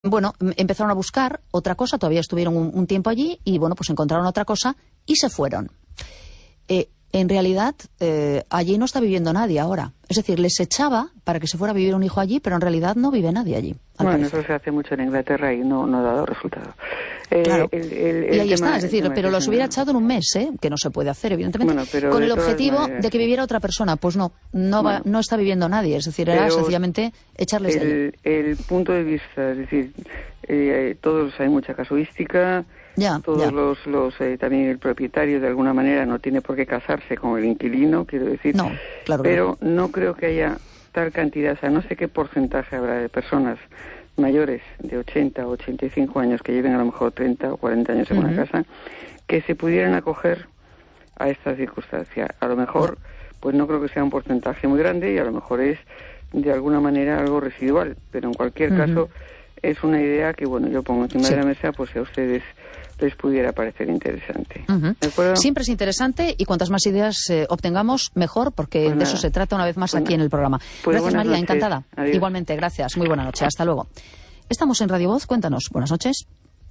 Bueno, empezaron a buscar otra cosa, todavía estuvieron un tiempo allí y, bueno, pues encontraron otra cosa y se fueron. En realidad, allí no está viviendo nadie ahora. Es decir, les echaba para que se fuera a vivir un hijo allí, pero en realidad no vive nadie allí. Bueno, eso se hace mucho en Inglaterra y no ha dado resultado. Claro. Y ahí está, es decir, pero los hubiera echado en un mes, que no se puede hacer, evidentemente, bueno, con el objetivo de que viviera otra persona. Pues no está viviendo nadie, es decir, era sencillamente echarles de allí. El punto de vista, es decir, todos hay mucha casuística. También el propietario de alguna manera no tiene por qué casarse con el inquilino, quiero decir. No, claro. Pero no creo que haya tal cantidad, o sea, no sé qué porcentaje habrá de personas mayores de 80 o 85 años que lleven a lo mejor 30 o 40 años en una casa, que se pudieran acoger a esta circunstancia. A lo mejor, pues no creo que sea un porcentaje muy grande y a lo mejor es de alguna manera algo residual, pero en cualquier caso es una idea que, bueno, yo pongo encima de la mesa, pues si a ustedes les pudiera parecer interesante. ¿De acuerdo? Siempre es interesante y cuantas más ideas obtengamos, mejor, porque pues de eso se trata una vez más aquí en el programa. Pues gracias, María, noches. encantada. Adiós. Igualmente, gracias. Muy buena noche. Hasta luego. Estamos en Radio Voz. Cuéntanos. Buenas noches.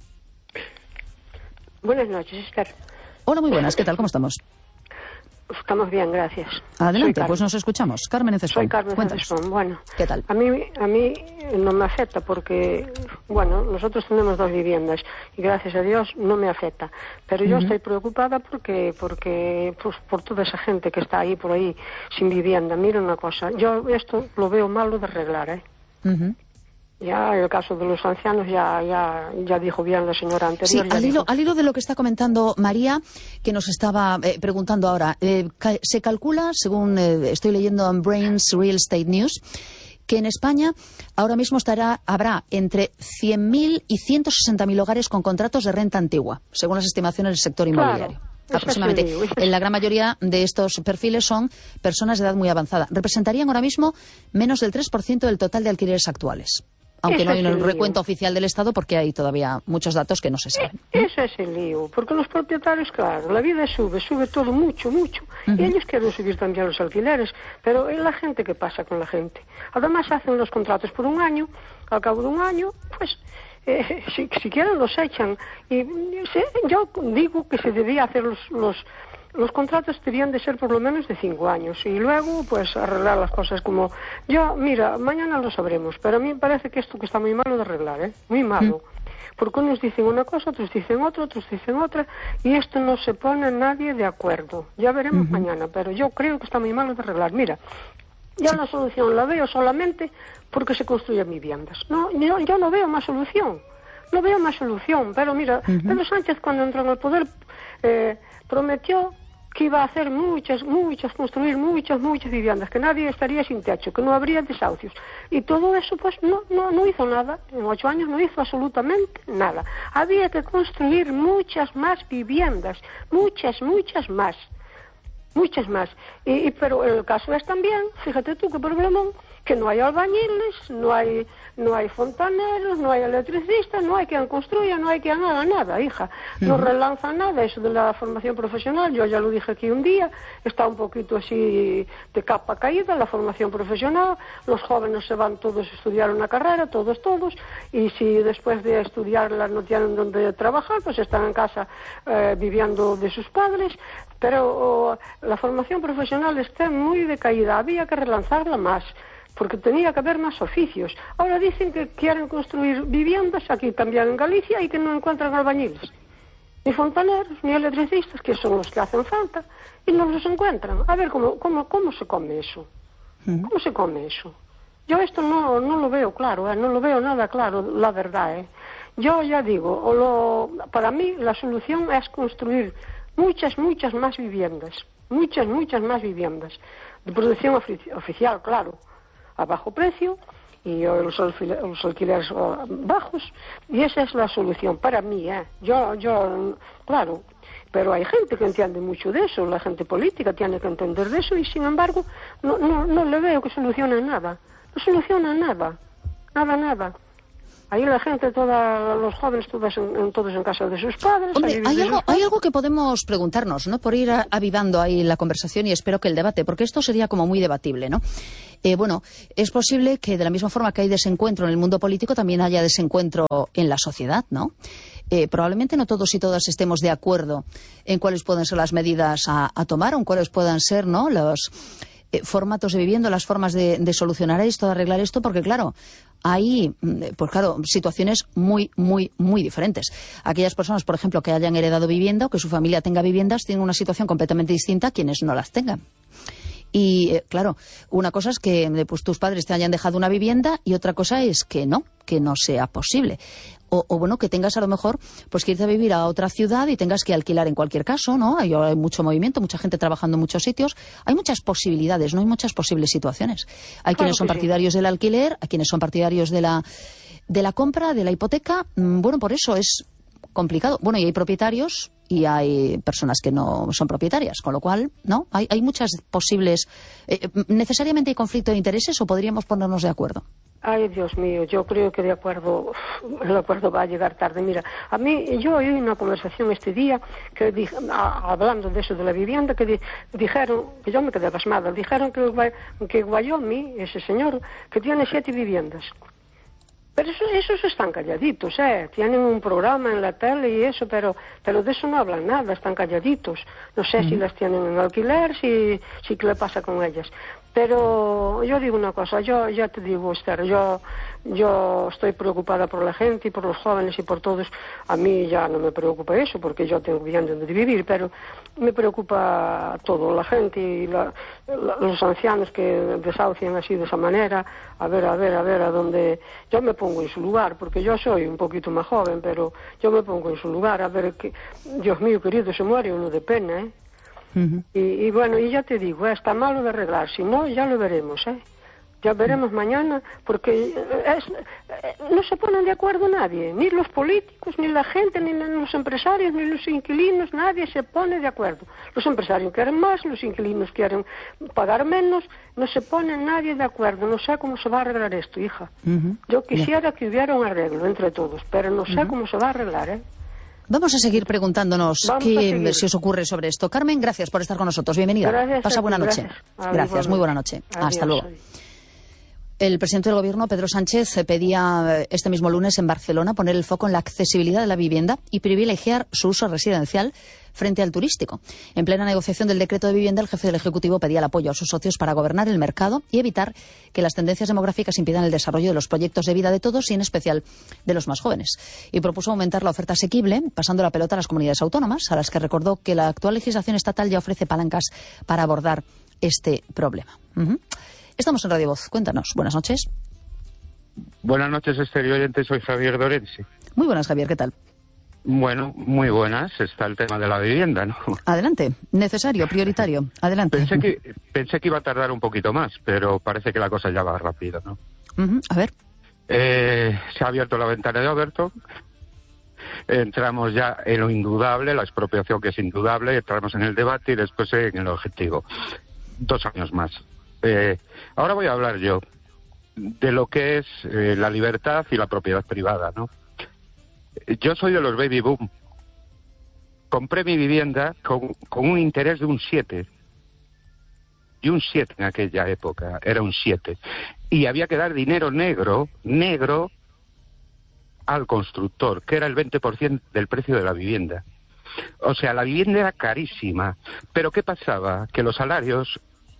Buenas noches, Esther. Hola, muy buenas. ¿Qué tal? ¿Cómo estamos? Estamos bien, gracias. Adelante, pues nos escuchamos. Carmen Cespón. Soy Carmen Cespón. Bueno, ¿qué tal? A mí no me afecta porque, bueno, nosotros tenemos 2 viviendas y gracias a Dios no me afecta. Pero yo estoy preocupada porque pues, por toda esa gente que está ahí por ahí sin vivienda. Mira una cosa, yo esto lo veo malo de arreglar, ¿eh? Ya el caso de los ancianos ya dijo bien la señora anterior. Sí, al hilo de lo que está comentando María, que nos estaba preguntando ahora, se calcula, según estoy leyendo en Brains Real Estate News, que en España ahora mismo habrá entre 100.000 y 160.000 hogares con contratos de renta antigua, según las estimaciones del sector inmobiliario. Claro. Aproximadamente. En la gran mayoría de estos perfiles son personas de edad muy avanzada. Representarían ahora mismo menos del 3% del total de alquileres actuales. Aunque no hay un recuento oficial del Estado porque hay todavía muchos datos que no se saben. Ese es el lío, porque los propietarios, claro, la vida sube todo mucho, y ellos quieren subir también los alquileres, pero es la gente que pasa con la gente. Además hacen los contratos por un año, al cabo de un año, pues si quieren los echan. Y yo digo que se debía hacer los contratos debían de ser por lo menos de 5 años y luego pues arreglar las cosas como mira, mañana lo sabremos, pero a mí me parece que esto que está muy malo de arreglar, muy malo, porque unos dicen una cosa, otros dicen otra, y esto no se pone nadie de acuerdo. Ya veremos mañana, pero yo creo que está muy malo de arreglar. Mira, yo la solución la veo solamente porque se construyen viviendas. Yo no veo más solución. Pero mira, Pedro Sánchez cuando entró en el poder prometió que iba a hacer construir muchas viviendas, que nadie estaría sin techo, que no habría desahucios. Y todo eso, pues, no hizo nada. En 8 años no hizo absolutamente nada. Había que construir muchas más viviendas, muchas más. Pero el caso es también, fíjate tú qué problemón, que no hay albañiles, no hay fontaneros, no hay electricistas, no hay quien construya, no hay quien haga nada, hija. No relanza nada eso de la formación profesional. Yo ya lo dije aquí un día, está un poquito así de capa caída la formación profesional. Los jóvenes se van todos a estudiar una carrera, todos, y si después de estudiarla no tienen donde trabajar, pues están en casa viviendo de sus padres. Pero la formación profesional está muy decaída, había que relanzarla más, porque tenía que haber más oficios. Ahora dicen que quieren construir viviendas aquí también en Galicia y que no encuentran albañiles, ni fontaneros, ni electricistas, que son los que hacen falta, y no los encuentran. A ver, ¿cómo se come eso? ¿Cómo se come eso? Yo esto no lo veo claro, no lo veo nada claro, la verdad. Yo ya digo, para mí la solución es construir muchas más viviendas, muchas más viviendas, de producción oficial, claro, a bajo precio y los alquileres bajos, y esa es la solución para mí, yo claro, pero hay gente que entiende mucho de eso, la gente política tiene que entender de eso y sin embargo no le veo que solucione nada, no soluciona nada. Ahí la gente, los jóvenes, todos en casa de sus padres. Hombre, hay algo que podemos preguntarnos, ¿no? Por ir avivando ahí la conversación, y espero que el debate, porque esto sería como muy debatible, ¿no? Bueno, es posible que de la misma forma que hay desencuentro en el mundo político, también haya desencuentro en la sociedad, ¿no? Probablemente no todos y todas estemos de acuerdo en cuáles pueden ser las medidas a tomar o en cuáles puedan ser, ¿no?, los formatos de vivienda, las formas de solucionar esto, de arreglar esto, porque claro, hay, pues claro, situaciones muy, muy, muy diferentes. Aquellas personas, por ejemplo, que hayan heredado vivienda o que su familia tenga viviendas, tienen una situación completamente distinta a quienes no las tengan. Y claro, una cosa es que pues, tus padres te hayan dejado una vivienda y otra cosa es que no sea posible. O bueno, que tengas a lo mejor pues que irte a vivir a otra ciudad y tengas que alquilar en cualquier caso, ¿no? Hay mucho movimiento, mucha gente trabajando en muchos sitios. Hay muchas posibilidades, ¿no? Hay muchas posibles situaciones. Hay quienes son partidarios del alquiler, hay quienes son partidarios de la compra, de la hipoteca. Bueno, por eso es complicado. Bueno, y hay propietarios y hay personas que no son propietarias, con lo cual, ¿no? Hay muchas posibles... ¿Necesariamente hay conflicto de intereses o podríamos ponernos de acuerdo? Ay, Dios mío, yo creo que el acuerdo va a llegar tarde. Mira, a mí, yo oí una conversación este día que hablando de eso de la vivienda, que dijeron, que yo me quedé pasmada, dijeron que Wyoming, ese señor, que tiene 7 viviendas. Pero esos están calladitos, tienen un programa en la tele y eso, pero de eso no hablan nada, están calladitos. No sé si las tienen en alquiler, si qué le pasa con ellas. Pero yo digo una cosa, yo ya te digo, Esther, yo estoy preocupada por la gente y por los jóvenes y por todos. A mí ya no me preocupa eso porque yo tengo bien donde vivir, pero me preocupa todo, la gente y los ancianos que desahucian así de esa manera. A ver a dónde... Yo me pongo en su lugar, porque yo soy un poquito más joven, pero yo me pongo en su lugar, a ver que... Dios mío querido, se muere uno de pena, Y bueno, y ya te digo, está malo de arreglar, si no, ya lo veremos, Ya veremos mañana, porque no se ponen de acuerdo nadie, ni los políticos, ni la gente, ni los empresarios, ni los inquilinos, nadie se pone de acuerdo. Los empresarios quieren más, los inquilinos quieren pagar menos, no se pone nadie de acuerdo, no sé cómo se va a arreglar esto, hija. Yo quisiera que hubiera un arreglo entre todos, pero no sé cómo se va a arreglar, Vamos a seguir preguntándonos qué se os ocurre sobre esto. Carmen, gracias por estar con nosotros. Bienvenida. Gracias. Pasa buena noche. Gracias, muy buena noche. Adiós. Hasta luego. El presidente del Gobierno, Pedro Sánchez, pedía este mismo lunes en Barcelona poner el foco en la accesibilidad de la vivienda y privilegiar su uso residencial frente al turístico. En plena negociación del decreto de vivienda, el jefe del Ejecutivo pedía el apoyo a sus socios para gobernar el mercado y evitar que las tendencias demográficas impidan el desarrollo de los proyectos de vida de todos y en especial de los más jóvenes. Y propuso aumentar la oferta asequible, pasando la pelota a las comunidades autónomas, a las que recordó que la actual legislación estatal ya ofrece palancas para abordar este problema. Estamos en Radio Voz. Cuéntanos. Buenas noches. Buenas noches, Esther y oyentes. Soy Javier Dorense. Muy buenas, Javier. ¿Qué tal? Bueno, muy buenas. Está el tema de la vivienda, ¿no? Adelante. Necesario, prioritario. Adelante. Pensé que iba a tardar un poquito más, pero parece que la cosa ya va rápido, ¿no? A ver. Se ha abierto la ventana de Overton. Entramos ya en lo indudable, la expropiación que es indudable, entramos en el debate y después en el objetivo. 2 años más. Ahora voy a hablar yo de lo que es la libertad y la propiedad privada, ¿no? Yo soy de los baby boom. Compré mi vivienda con un interés de un 7. Y un 7 en aquella época, era un 7. Y había que dar dinero negro al constructor, que era el 20% del precio de la vivienda. O sea, la vivienda era carísima. Pero ¿qué pasaba? Que los salarios...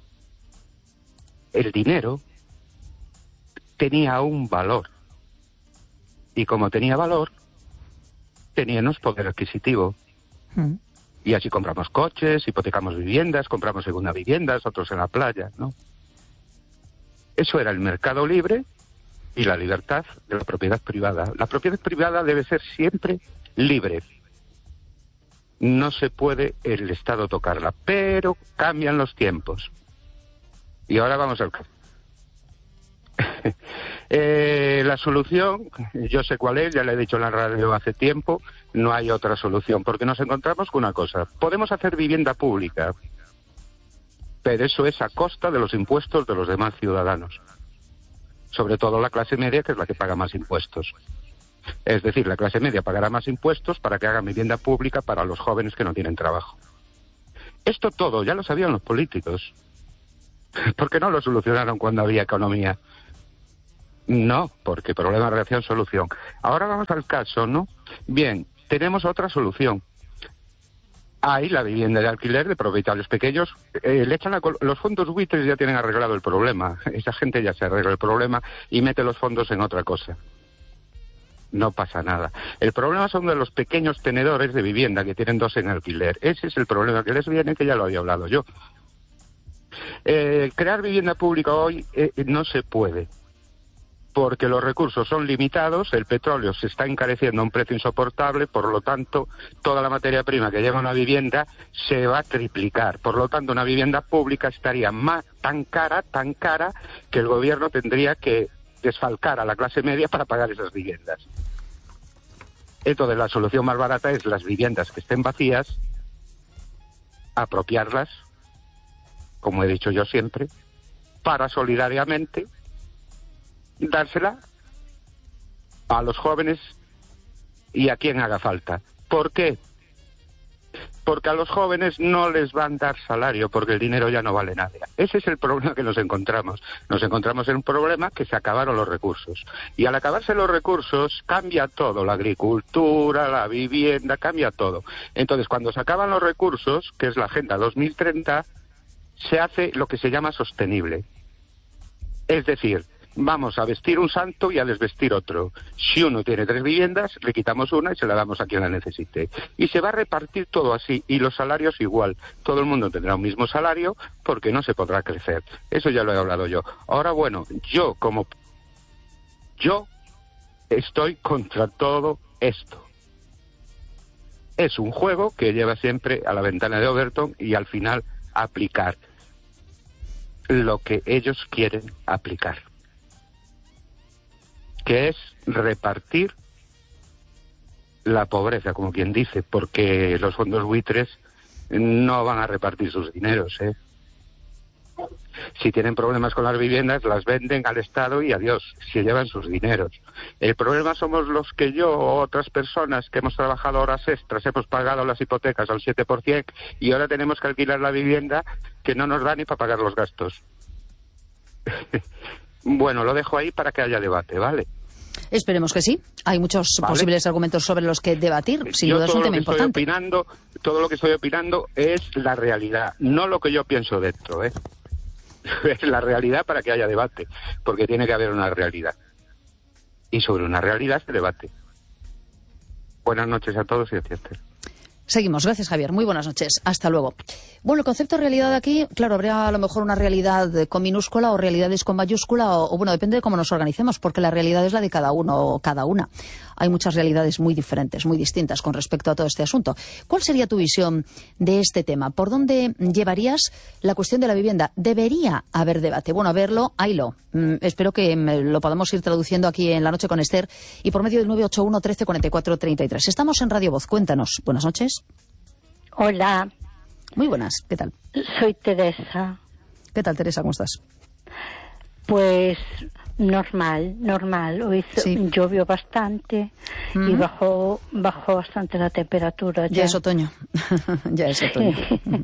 El dinero tenía un valor y como tenía valor, teníamos poder adquisitivo. Y así compramos coches, hipotecamos viviendas, compramos segunda viviendas, otros en la playa, ¿no? Eso era el mercado libre y la libertad de la propiedad privada. La propiedad privada debe ser siempre libre. No se puede el Estado tocarla, pero cambian los tiempos. Y ahora vamos al caso. La solución, yo sé cuál es, ya le he dicho en la radio hace tiempo, no hay otra solución, porque nos encontramos con una cosa. Podemos hacer vivienda pública, pero eso es a costa de los impuestos de los demás ciudadanos. Sobre todo la clase media, que es la que paga más impuestos. Es decir, la clase media pagará más impuestos para que hagan vivienda pública para los jóvenes que no tienen trabajo. Esto todo ya lo sabían los políticos. ¿Por qué no lo solucionaron cuando había economía? No, porque problema, reacción, solución. Ahora vamos al caso, ¿no? Bien, tenemos otra solución. Hay la vivienda de alquiler de propietarios pequeños. Los fondos buitres ya tienen arreglado el problema. Esa gente ya se arregla el problema y mete los fondos en otra cosa. No pasa nada. El problema son de los pequeños tenedores de vivienda que tienen 2 en alquiler. Ese es el problema que les viene, que ya lo había hablado yo. Crear vivienda pública hoy no se puede, porque los recursos son limitados, el petróleo se está encareciendo a un precio insoportable, por lo tanto, toda la materia prima que lleva una vivienda se va a triplicar. Por lo tanto, una vivienda pública estaría tan cara, que el gobierno tendría que desfalcar a la clase media para pagar esas viviendas. Entonces, la solución más barata es las viviendas que estén vacías, apropiarlas, como he dicho yo siempre, para solidariamente dársela a los jóvenes y a quien haga falta. ¿Por qué? Porque a los jóvenes no les van a dar salario, porque el dinero ya no vale nada. Ese es el problema que nos encontramos. Nos encontramos en un problema que se acabaron los recursos. Y al acabarse los recursos, cambia todo. La agricultura, la vivienda, cambia todo. Entonces, cuando se acaban los recursos, que es la Agenda 2030, se hace lo que se llama sostenible. Es decir, vamos a vestir un santo y a desvestir otro. Si uno tiene 3 viviendas, le quitamos una y se la damos a quien la necesite. Y se va a repartir todo así, y los salarios igual. Todo el mundo tendrá un mismo salario porque no se podrá crecer. Eso ya lo he hablado yo. Ahora, bueno, yo estoy contra todo esto. Es un juego que lleva siempre a la ventana de Overton y al final aplicar lo que ellos quieren aplicar, que es repartir la pobreza, como quien dice, porque los fondos buitres no van a repartir sus dineros, ¿eh? Si tienen problemas con las viviendas, las venden al Estado y adiós, se llevan sus dineros. El problema somos los que yo o otras personas que hemos trabajado horas extras, hemos pagado las hipotecas al 7% y ahora tenemos que alquilar la vivienda que no nos da ni para pagar los gastos. Bueno, lo dejo ahí para que haya debate, ¿vale? Esperemos que sí. Hay muchos posibles argumentos sobre los que debatir. Sin duda es un tema importante. Todo lo que estoy opinando es la realidad, no lo que yo pienso dentro, ¿eh? Es la realidad para que haya debate, porque tiene que haber una realidad. Y sobre una realidad se debate. Buenas noches a todos y a ti, Esther. Seguimos. Gracias, Javier. Muy buenas noches. Hasta luego. Bueno, el concepto de realidad aquí, claro, habría a lo mejor una realidad con minúscula o realidades con mayúscula o bueno, depende de cómo nos organicemos, porque la realidad es la de cada uno o cada una. Hay muchas realidades muy diferentes, muy distintas con respecto a todo este asunto. ¿Cuál sería tu visión de este tema? ¿Por dónde llevarías la cuestión de la vivienda? ¿Debería haber debate? Bueno, a verlo, haylo. Espero que lo podamos ir traduciendo aquí en La Noche con Esther y por medio del 981 13 44 33. Estamos en Radio Voz. Cuéntanos. Buenas noches. Hola. Muy buenas, ¿qué tal? Soy Teresa. ¿Qué tal, Teresa? ¿Cómo estás? Pues normal. Hoy llovió bastante y bajó bastante la temperatura. Ya es otoño. Ya es otoño.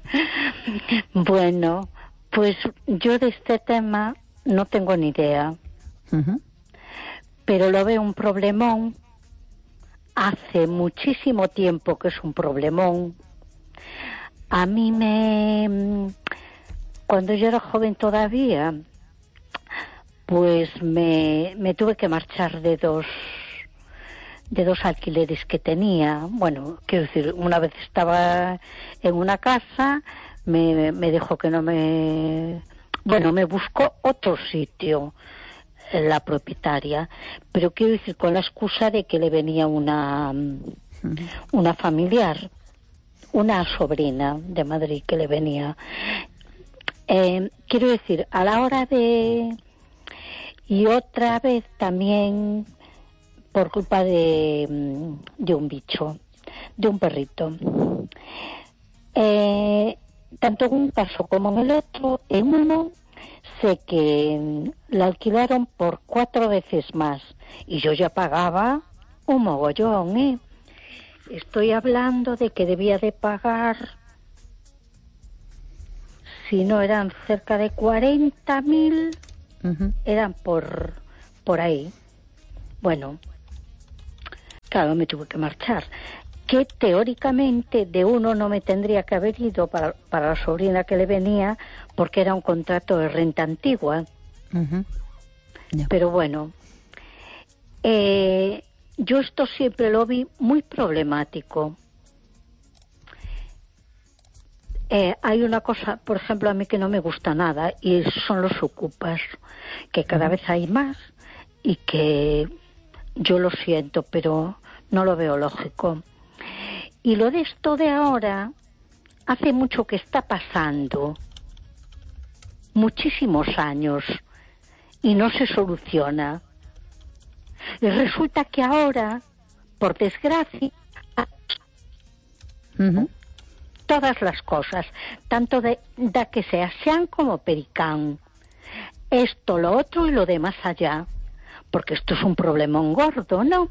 Bueno, pues yo de este tema no tengo ni idea. Pero lo veo un problemón. Hace muchísimo tiempo que es un problemón. A mí cuando yo era joven todavía, pues me tuve que marchar de dos alquileres que tenía. Bueno, quiero decir, una vez estaba en una casa, me dijo que no me... Bueno, me buscó otro sitio, la propietaria, pero quiero decir, con la excusa de que le venía una familiar, una sobrina de Madrid que le venía. Quiero decir, a la hora de... Y otra vez también por culpa de un bicho, de un perrito. Tanto en un caso como en el otro, en uno sé que la alquilaron por 4 veces más y yo ya pagaba un mogollón, ¿eh? Estoy hablando de que debía de pagar, si no eran cerca de 40.000, eran por ahí. Bueno, claro, me tuve que marchar. Que teóricamente de uno no me tendría que haber ido para la sobrina que le venía, porque era un contrato de renta antigua. Yeah. Pero bueno, yo esto siempre lo vi muy problemático. Hay una cosa, por ejemplo, a mí que no me gusta nada, y son los ocupas, que cada vez hay más, y que yo lo siento, pero no lo veo lógico. Y lo de esto de ahora, hace mucho que está pasando, muchísimos años, y no se soluciona. Y resulta que ahora, por desgracia, todas las cosas, tanto da que sea sean como pericán, esto, lo otro y lo de más allá, porque esto es un problemón gordo, ¿no?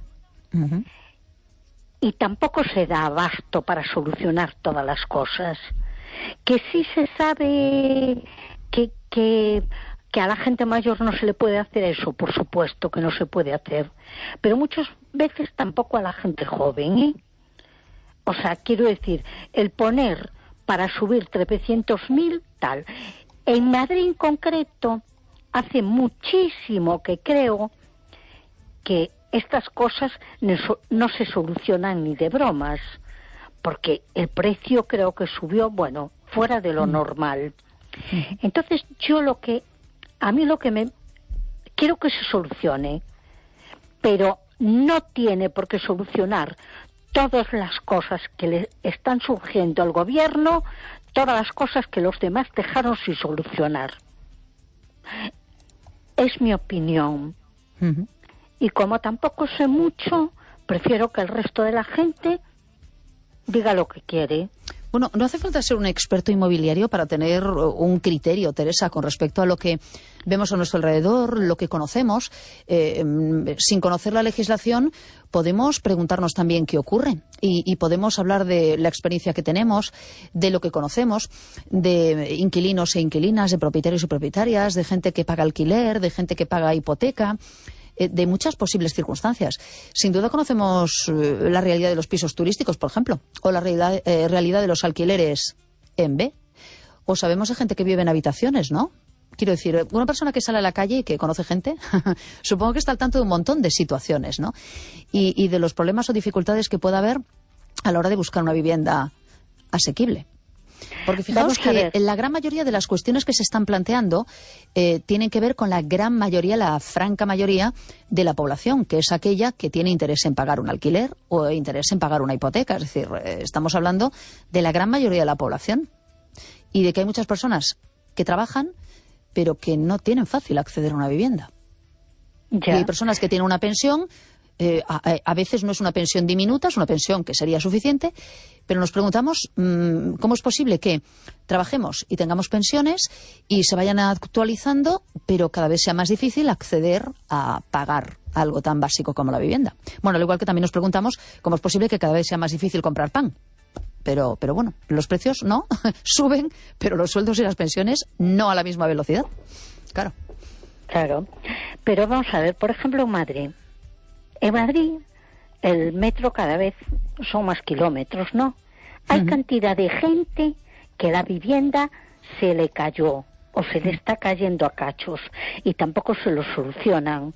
Y tampoco se da abasto para solucionar todas las cosas. Que sí se sabe que a la gente mayor no se le puede hacer eso, por supuesto que no se puede hacer, pero muchas veces tampoco a la gente joven, ¿eh? O sea, quiero decir, el poner para subir 300.000, tal. En Madrid en concreto, hace muchísimo que creo que estas cosas no se solucionan ni de bromas, porque el precio creo que subió, bueno, fuera de lo normal. Entonces, a mí lo que quiero que se solucione, pero no tiene por qué solucionar todas las cosas que le están surgiendo al gobierno, todas las cosas que los demás dejaron sin solucionar. Es mi opinión. Y como tampoco sé mucho, prefiero que el resto de la gente diga lo que quiere. Bueno, no hace falta ser un experto inmobiliario para tener un criterio, Teresa, con respecto a lo que vemos a nuestro alrededor, lo que conocemos. Sin conocer la legislación, podemos preguntarnos también qué ocurre y podemos hablar de la experiencia que tenemos, de lo que conocemos, de inquilinos e inquilinas, de propietarios y propietarias, de gente que paga alquiler, de gente que paga hipoteca, de muchas posibles circunstancias. Sin duda conocemos la realidad de los pisos turísticos, por ejemplo, o la realidad de los alquileres en B. O sabemos de gente que vive en habitaciones, ¿no? Quiero decir, una persona que sale a la calle y que conoce gente, supongo que está al tanto de un montón de situaciones, ¿no? Y de los problemas o dificultades que pueda haber a la hora de buscar una vivienda asequible. Porque fijaos que la gran mayoría de las cuestiones que se están planteando tienen que ver con la gran mayoría, la franca mayoría de la población, que es aquella que tiene interés en pagar un alquiler o interés en pagar una hipoteca. Es decir, estamos hablando de la gran mayoría de la población y de que hay muchas personas que trabajan pero que no tienen fácil acceder a una vivienda. Ya. Y hay personas que tienen una pensión. A veces no es una pensión diminuta, es una pensión que sería suficiente, pero nos preguntamos cómo es posible que trabajemos y tengamos pensiones y se vayan actualizando, pero cada vez sea más difícil acceder a pagar algo tan básico como la vivienda. Bueno, al igual que también nos preguntamos cómo es posible que cada vez sea más difícil comprar pan. Pero bueno, los precios no suben, pero los sueldos y las pensiones no a la misma velocidad. Claro. Claro, pero vamos a ver, por ejemplo, en Madrid, el metro cada vez son más kilómetros, ¿no? Hay cantidad de gente que la vivienda se le cayó o se le está cayendo a cachos y tampoco se lo solucionan.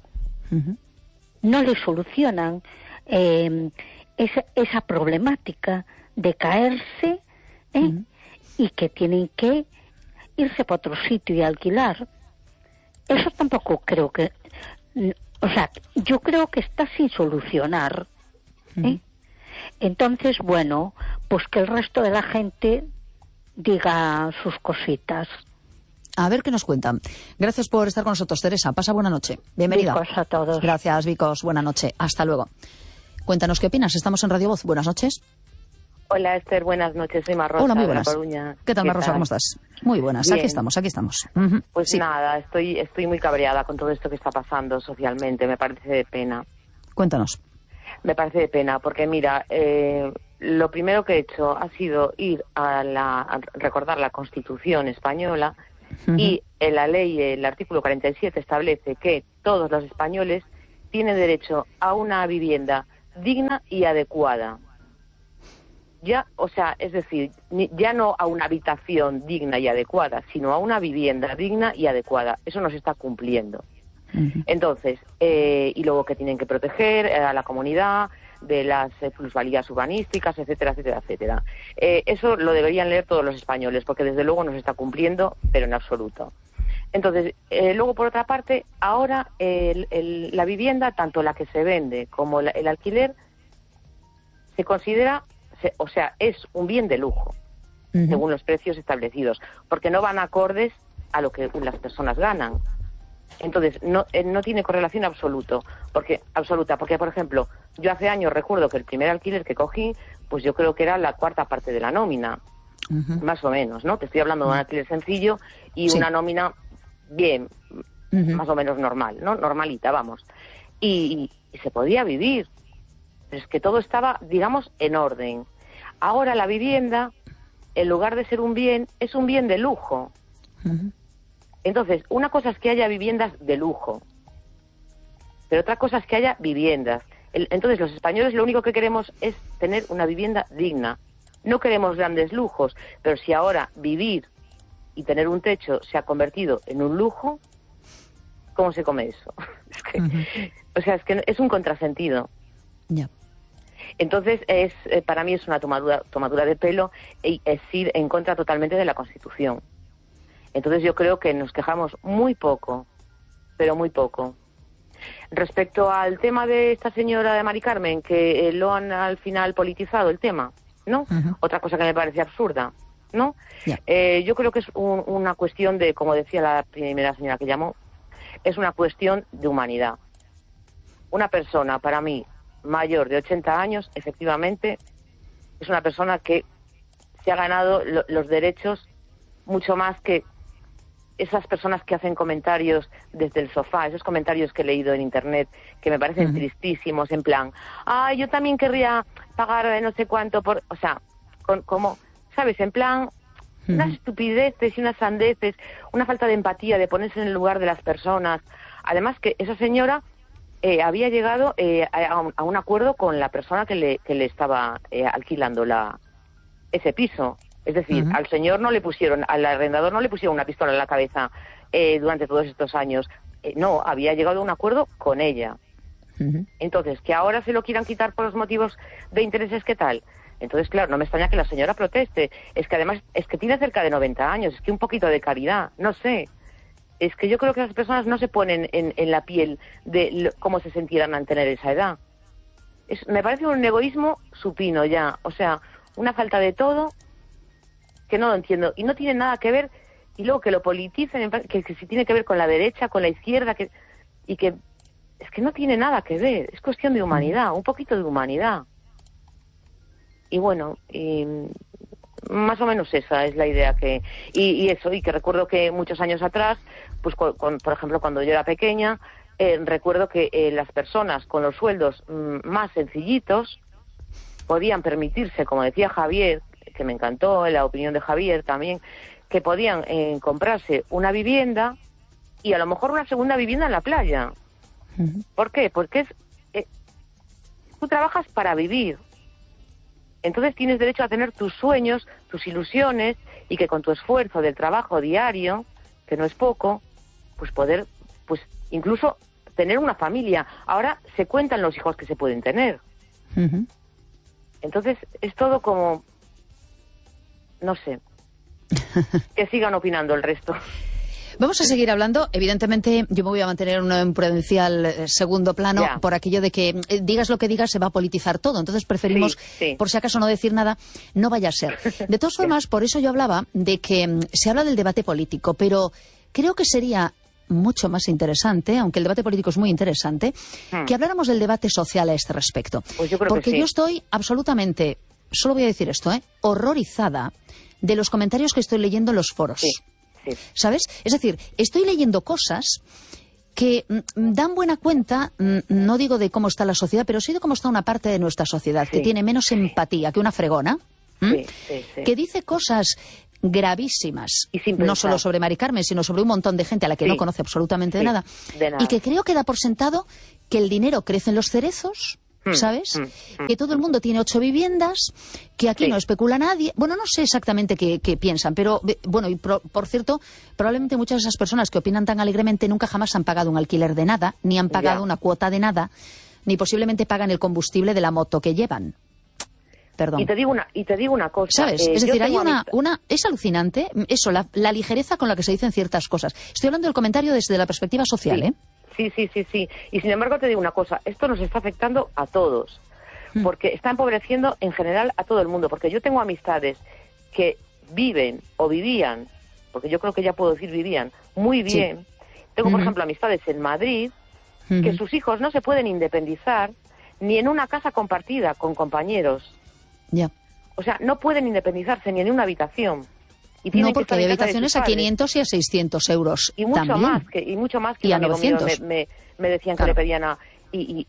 No le solucionan esa problemática de caerse y que tienen que irse para otro sitio y alquilar. Eso tampoco creo que... O sea, yo creo que está sin solucionar. Entonces, bueno, pues que el resto de la gente diga sus cositas. A ver qué nos cuentan. Gracias por estar con nosotros, Teresa. Pasa buena noche. Bienvenida. Vicos a todos. Gracias, Vicos. Buena noche. Hasta luego. Cuéntanos qué opinas. Estamos en Radio Voz. Buenas noches. Hola, Esther. Buenas noches. Soy Marrosa. Hola, muy buenas. De La Coruña. ¿Qué tal, Marrosa? ¿Cómo estás? Muy buenas. Bien. Aquí estamos. Pues sí. nada, estoy muy cabreada con todo esto que está pasando socialmente. Me parece de pena. Cuéntanos. Me parece de pena, porque mira, lo primero que he hecho ha sido ir a recordar la Constitución española, y en la ley, el artículo 47 establece que todos los españoles tienen derecho a una vivienda digna y adecuada. Ya, o sea, es decir, ya no a una habitación digna y adecuada, sino a una vivienda digna y adecuada. Eso no se está cumpliendo. Entonces, y luego que tienen que proteger a la comunidad de las plusvalías urbanísticas, etcétera, etcétera, etcétera. Eso lo deberían leer todos los españoles, porque desde luego no se está cumpliendo, pero en absoluto. Entonces, luego por otra parte, ahora la vivienda, tanto la que se vende como el alquiler, se considera, o sea, es un bien de lujo, según los precios establecidos, porque no van acordes a lo que las personas ganan. Entonces, no tiene correlación absoluta, porque, por ejemplo, yo hace años recuerdo que el primer alquiler que cogí, pues yo creo que era la cuarta parte de la nómina, más o menos, ¿no? Te estoy hablando de un alquiler sencillo y una nómina bien, más o menos normal, ¿no? Normalita, vamos. Y se podía vivir, pero es que todo estaba, digamos, en orden. Ahora la vivienda, en lugar de ser un bien, es un bien de lujo. Entonces, una cosa es que haya viviendas de lujo, pero otra cosa es que haya viviendas. Entonces, los españoles lo único que queremos es tener una vivienda digna. No queremos grandes lujos, pero si ahora vivir y tener un techo se ha convertido en un lujo, ¿cómo se come eso? O sea, es que es un contrasentido. Entonces, para mí es una tomadura de pelo y es ir en contra totalmente de la Constitución. Entonces yo creo que nos quejamos muy poco, pero muy poco. Respecto al tema de esta señora de Mari Carmen, que lo han al final politizado el tema, ¿no? Otra cosa que me parece absurda, ¿no? Yo creo que es una cuestión de, como decía la primera señora que llamó, es una cuestión de humanidad. Una persona, para mí, mayor de 80 años, efectivamente, es una persona que se ha ganado los derechos mucho más que esas personas que hacen comentarios desde el sofá, esos comentarios que he leído en internet, que me parecen tristísimos, en plan, yo también querría pagar no sé cuánto por... O sea, como, ¿sabes? En plan, unas estupideces y unas sandeces, una falta de empatía, de ponerse en el lugar de las personas. Además que esa señora había llegado a un acuerdo con la persona que le estaba alquilando ese piso. Es decir, al señor no le pusieron, al arrendador no le pusieron una pistola en la cabeza durante todos estos años. No, había llegado a un acuerdo con ella. Entonces, que ahora se lo quieran quitar por los motivos de intereses, ¿qué tal? Entonces, claro, no me extraña que la señora proteste. Es que además, es que tiene cerca de 90 años, es que un poquito de caridad, no sé. Es que yo creo que las personas no se ponen en la piel de cómo se sintieran al tener esa edad. Me parece un egoísmo supino ya, o sea, una falta de todo que no lo entiendo, y no tiene nada que ver, y luego que lo politicen, que si tiene que ver con la derecha, con la izquierda, y que es que no tiene nada que ver, es cuestión de humanidad, un poquito de humanidad. Y bueno, más o menos esa es la idea que... Y eso, y que recuerdo que muchos años atrás, pues por ejemplo, cuando yo era pequeña, recuerdo que las personas con los sueldos más sencillitos podían permitirse, como decía Javier, que me encantó la opinión de Javier también, que podían comprarse una vivienda y a lo mejor una segunda vivienda en la playa. ¿Por qué? Porque tú trabajas para vivir. Entonces tienes derecho a tener tus sueños, tus ilusiones, y que con tu esfuerzo del trabajo diario, que no es poco, pues poder, pues incluso tener una familia. Ahora se cuentan los hijos que se pueden tener. Entonces es todo como... No sé. Que sigan opinando el resto. Vamos a seguir hablando. Evidentemente, yo me voy a mantener en un prudencial segundo plano por aquello de que digas lo que digas, se va a politizar todo. Entonces preferimos, por si acaso, no decir nada. No vaya a ser. De todas formas, por eso yo hablaba de que se habla del debate político, pero creo que sería mucho más interesante, aunque el debate político es muy interesante, que habláramos del debate social a este respecto. Pues yo creo porque que sí. Yo estoy absolutamente... Solo voy a decir esto, horrorizada de los comentarios que estoy leyendo en los foros. ¿Sabes? Es decir, estoy leyendo cosas que dan buena cuenta, no digo de cómo está la sociedad, pero sí de cómo está una parte de nuestra sociedad, que tiene menos empatía que una fregona, que dice cosas gravísimas, no solo sobre Mari Carmen, sino sobre un montón de gente a la que no conoce absolutamente de nada, y que creo que da por sentado que el dinero crece en los cerezos, ¿sabes? Que todo el mundo tiene 8 viviendas, que aquí no especula nadie. Bueno, no sé exactamente qué piensan, pero bueno, y por cierto, probablemente muchas de esas personas que opinan tan alegremente nunca jamás han pagado un alquiler de nada, ni han pagado una cuota de nada, ni posiblemente pagan el combustible de la moto que llevan. Perdón. Y te digo una cosa. ¿Sabes? Es decir, hay es alucinante eso, la ligereza con la que se dicen ciertas cosas. Estoy hablando del comentario desde la perspectiva social, ¿eh? Sí. Y sin embargo te digo una cosa, esto nos está afectando a todos, porque está empobreciendo en general a todo el mundo, porque yo tengo amistades que viven o vivían, porque yo creo que ya puedo decir vivían, muy bien. Tengo, por ejemplo, amistades en Madrid que sus hijos no se pueden independizar ni en una casa compartida con compañeros. Ya. O sea, no pueden independizarse ni en una habitación. No, porque hay habitaciones a 500 y a 600 euros y mucho también. Más que y a un amigo 900. mío me decían que le pedían a... Y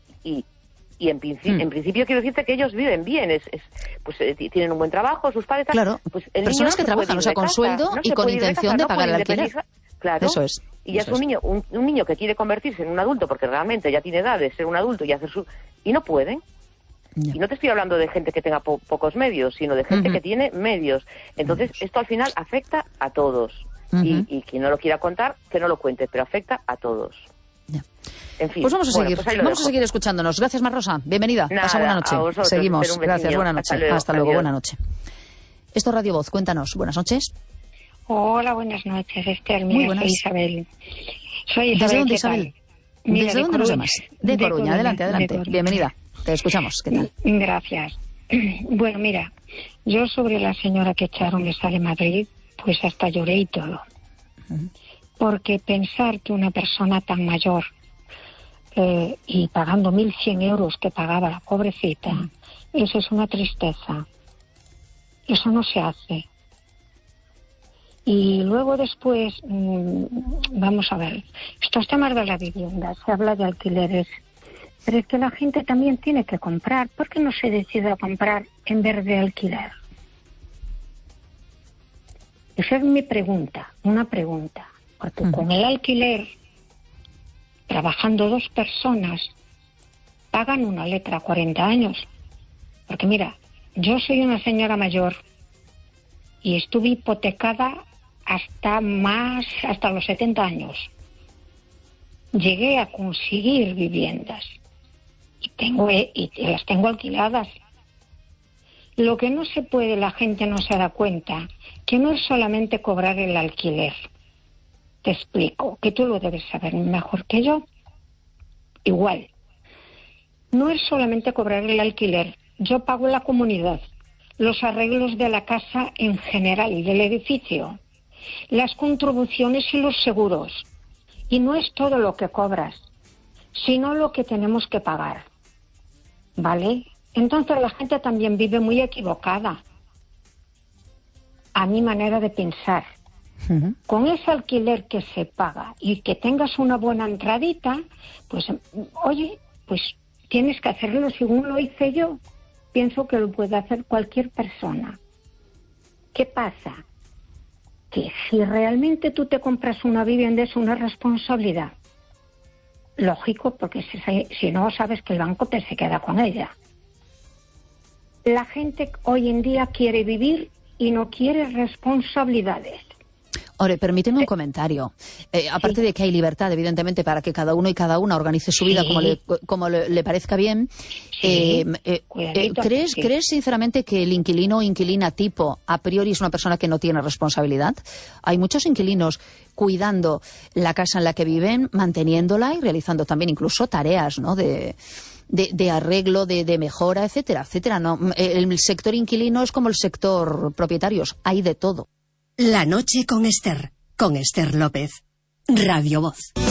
en principio quiero decirte que ellos viven bien, tienen un buen trabajo, sus padres... Claro, pues el personas niño que trabajan, o sea, con sueldo y con intención de pagar el alquiler. Claro, eso es. Y ya es un niño que quiere convertirse en un adulto, porque realmente ya tiene edad de ser un adulto y hacer y no pueden. Y no te estoy hablando de gente que tenga pocos medios, sino de gente que tiene medios. Entonces, esto al final afecta a todos. Y quien no lo quiera contar, que no lo cuente, pero afecta a todos. Ya. En fin. Pues vamos a seguir escuchándonos. Gracias, Mar Rosa. Bienvenida. Pasa buena noche. Seguimos. Gracias. Buena noche. Hasta luego. Buena noche. Esto es Radio Voz. Cuéntanos. Buenas noches. Hola, buenas noches, Esther. Muy buenas. Soy Isabel. Soy Isabel. ¿Desde dónde, Isabel? ¿Desde dónde nos llamas? De Coruña. Adelante. Bienvenida. Te escuchamos. ¿Qué tal? Gracias. Bueno, mira, yo sobre la señora que echaron de Sale Madrid, pues hasta lloré y todo. Porque pensar que una persona tan mayor y pagando 1.100 euros que pagaba la pobrecita, eso es una tristeza. Eso no se hace. Y luego después, vamos a ver, estos temas de la vivienda, se habla de alquileres, pero es que la gente también tiene que comprar. ¿Por qué no se decide a comprar en vez de alquiler? Esa es mi pregunta, una pregunta. Porque con el alquiler, trabajando 2 personas, pagan una letra a 40 años. Porque mira, yo soy una señora mayor y estuve hipotecada hasta los 70 años. Llegué a conseguir viviendas y las tengo alquiladas. Lo que no se puede, la gente no se da cuenta, que no es solamente cobrar el alquiler. Te explico, que tú lo debes saber mejor que yo. Igual, no es solamente cobrar el alquiler. Yo pago la comunidad, los arreglos de la casa en general y del edificio, las contribuciones y los seguros. Y no es todo lo que cobras, sino lo que tenemos que pagar. ¿Vale? Entonces la gente también vive muy equivocada, a mi manera de pensar. Con ese alquiler que se paga y que tengas una buena entradita, pues, oye, pues tienes que hacerlo según lo hice yo. Pienso que lo puede hacer cualquier persona. ¿Qué pasa? Que si realmente tú te compras una vivienda es una responsabilidad. Lógico, porque si no, sabes que el banco te se queda con ella. La gente hoy en día quiere vivir y no quiere responsabilidades. Ahora, permíteme un comentario. Aparte de que hay libertad, evidentemente, para que cada uno y cada una organice su vida como le parezca bien, ¿crees sinceramente que el inquilino o inquilina tipo a priori es una persona que no tiene responsabilidad? Hay muchos inquilinos cuidando la casa en la que viven, manteniéndola y realizando también incluso tareas, ¿no?, de arreglo, de mejora, etcétera, etcétera. No, el sector inquilino es como el sector propietarios, hay de todo. La noche con Esther López, Radio Voz.